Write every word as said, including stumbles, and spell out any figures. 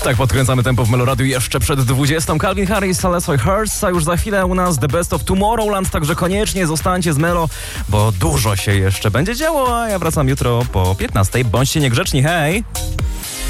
Tak, podkręcamy tempo w Meloradiu jeszcze przed dwudziestą. Calvin Harris, Celeste Hurts, a już za chwilę u nas The Best of Tomorrowland, także koniecznie zostańcie z Melo, bo dużo się jeszcze będzie działo, a ja wracam jutro po piętnastej. Bądźcie niegrzeczni, hej!